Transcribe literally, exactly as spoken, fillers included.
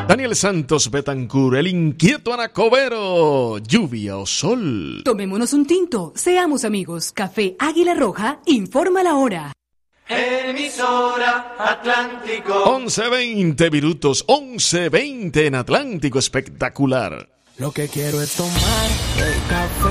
Daniel Santos Betancur, el inquieto Anacobero, lluvia o sol. Tomémonos un tinto, seamos amigos. Café Águila Roja, informa la hora. Emisora Atlántico. once veinte minutos, once veinte en Atlántico, espectacular. Lo que quiero es tomar el café